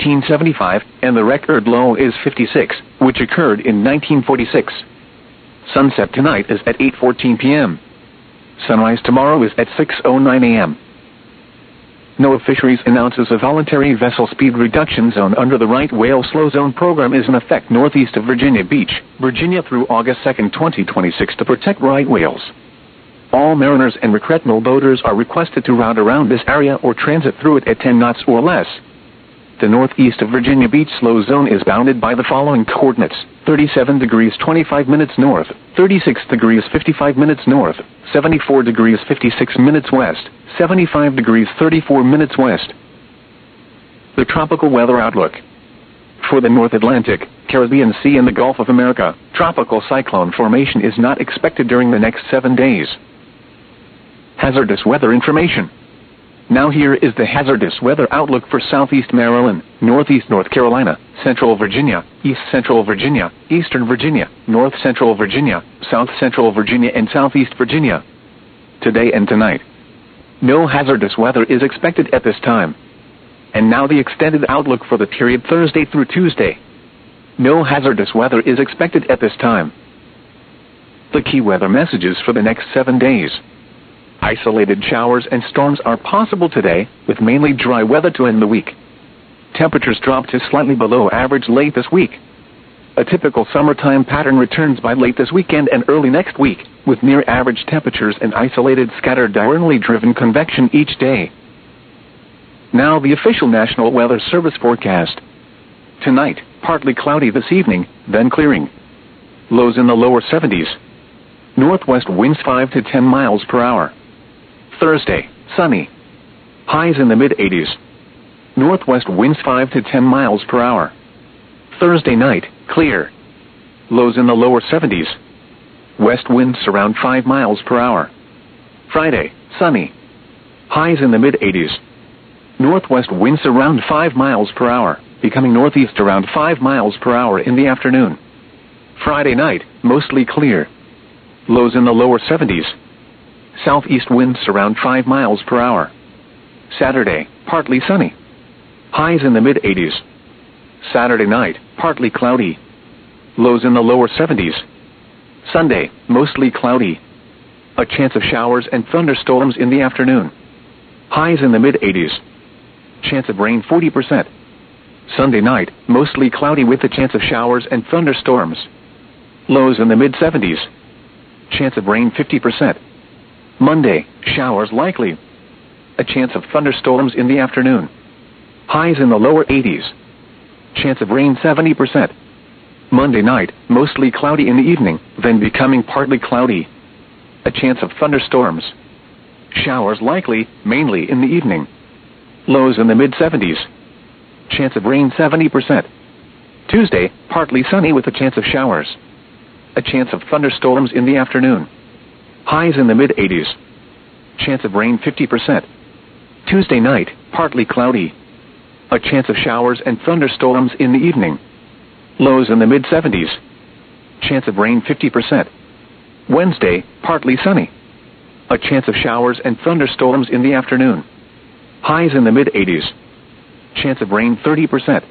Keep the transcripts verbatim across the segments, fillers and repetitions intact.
eighteen seventy-five, and the record low is fifty-six, which occurred in nineteen forty-six. Sunset tonight is at eight fourteen p m Sunrise tomorrow is at six oh nine a m NOAA Fisheries announces a voluntary vessel speed reduction zone under the right whale slow zone program is in effect northeast of Virginia Beach, Virginia through August second, twenty twenty-six to protect right whales. All mariners and recreational boaters are requested to route around this area or transit through it at ten knots or less. The northeast of Virginia Beach slow zone is bounded by the following coordinates: thirty-seven degrees twenty-five minutes north, thirty-six degrees fifty-five minutes north, seventy-four degrees fifty-six minutes west, seventy-five degrees thirty-four minutes west. The tropical weather outlook. For the North Atlantic, Caribbean Sea and the Gulf of America, tropical cyclone formation is not expected during the next seven days. Hazardous weather information. Now here is the hazardous weather outlook for southeast Maryland, northeast North Carolina, central Virginia, east central Virginia, eastern Virginia, north central Virginia, south central Virginia and southeast Virginia. Today and tonight. No hazardous weather is expected at this time. And now the extended outlook for the period Thursday through Tuesday. No hazardous weather is expected at this time. The key weather messages for the next seven days. Isolated showers and storms are possible today, with mainly dry weather to end the week. Temperatures drop to slightly below average late this week. A typical summertime pattern returns by late this weekend and early next week, with near average temperatures and isolated scattered diurnally driven convection each day. Now the official National Weather Service forecast. Tonight, partly cloudy this evening, then clearing. Lows in the lower seventies. Northwest winds five to ten miles per hour. Thursday, sunny. Highs in the mid-eighties. Northwest winds five to ten miles per hour. Thursday night, clear. Lows in the lower seventies. West winds around five miles per hour. Friday, sunny. Highs in the mid-eighties. Northwest winds around five miles per hour, becoming northeast around five miles per hour in the afternoon. Friday night, mostly clear. Lows in the lower seventies. Southeast winds around five miles per hour. Saturday, partly sunny. Highs in the mid-eighties. Saturday night, partly cloudy. Lows in the lower seventies. Sunday, mostly cloudy. A chance of showers and thunderstorms in the afternoon. Highs in the mid-eighties. Chance of rain forty percent. Sunday night, mostly cloudy with a chance of showers and thunderstorms. Lows in the mid-seventies. Chance of rain fifty percent. Monday, showers likely. A chance of thunderstorms in the afternoon. Highs in the lower eighties. Chance of rain seventy percent. Monday night, mostly cloudy in the evening, then becoming partly cloudy. A chance of thunderstorms. Showers likely, mainly in the evening. Lows in the mid-seventies. Chance of rain seventy percent. Tuesday, partly sunny with a chance of showers. A chance of thunderstorms in the afternoon. Highs in the mid-eighties. Chance of rain fifty percent. Tuesday night, partly cloudy. A chance of showers and thunderstorms in the evening. Lows in the mid-seventies. Chance of rain fifty percent. Wednesday, partly sunny. A chance of showers and thunderstorms in the afternoon. Highs in the mid-eighties. Chance of rain thirty percent.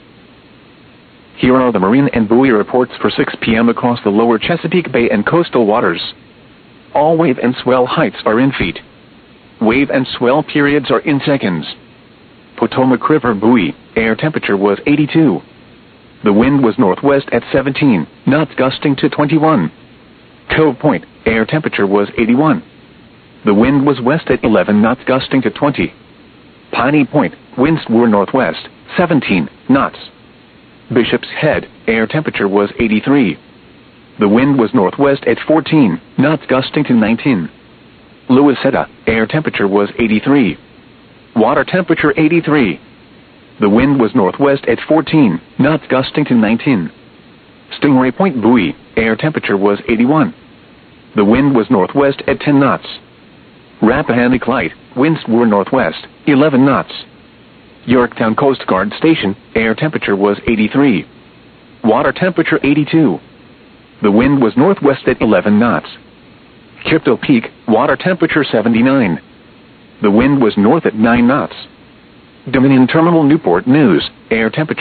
Here are the marine and buoy reports for six p m across the lower Chesapeake Bay and coastal waters. All wave and swell heights are in feet. Wave and swell periods are in seconds. Potomac River buoy, air temperature was eighty-two. The wind was northwest at seventeen, knots gusting to twenty-one. Cove Point, air temperature was eighty-one. The wind was west at eleven knots gusting to twenty. Piney Point, winds were northwest, seventeen knots. Bishop's Head, air temperature was eighty-three. The wind was northwest at fourteen, knots gusting to nineteen. Louisetta, air temperature was eighty-three. Water temperature eighty-three. The wind was northwest at fourteen, knots gusting to nineteen. Stingray Point buoy, air temperature was eighty-one. The wind was northwest at ten knots. Rappahannock Light, winds were northwest, eleven knots. Yorktown Coast Guard Station, air temperature was eighty-three. Water temperature eighty-two. The wind was northwest at eleven knots. Crypto Peak, water temperature seventy-nine. The wind was north at nine knots. Dominion Terminal Newport News, air temperature